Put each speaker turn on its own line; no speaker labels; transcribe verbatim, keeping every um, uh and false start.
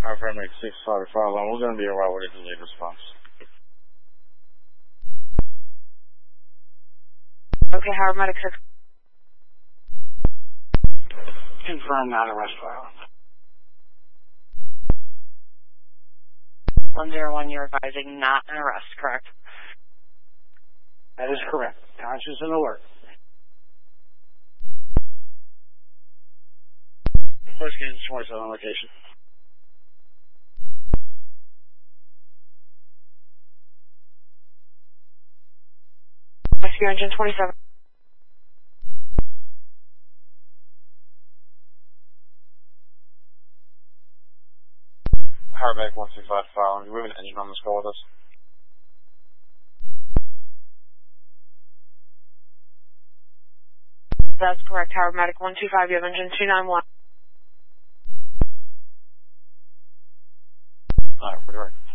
Our paramedic six five fire alarm. We're going to be a while waiting for lead response.
Okay, Howard Medic six.
Confirm not arrest file.
one zero one, you're advising not an arrest, correct?
That is correct. Conscious and alert. First game twenty-seven location.
Rescue engine twenty-seven.
Paramedic one six five fire alarm. Do we have an engine on this call with us?
That's correct, Howard Medic one two five, you have engine two nine one.
Alright, we're direct.